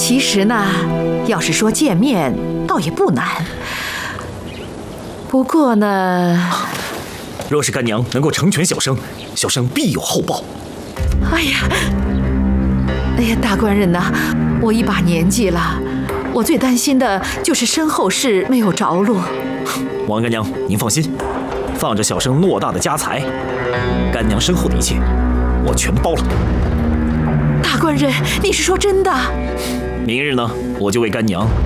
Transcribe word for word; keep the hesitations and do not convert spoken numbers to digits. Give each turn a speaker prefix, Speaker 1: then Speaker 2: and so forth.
Speaker 1: 其实呢，要是说见面，倒也不难。不过呢，
Speaker 2: 若是干娘能够成全小生，小生必有厚报。
Speaker 1: 哎呀，哎呀，大官人呐，我一把年纪了，我最担心的就是身后事没有着落。
Speaker 2: 王干娘，您放心，放着小生偌大的家财，干娘身后的一切，我全包了。
Speaker 1: 大官人，你是说真的？
Speaker 2: 明日呢，我就为干娘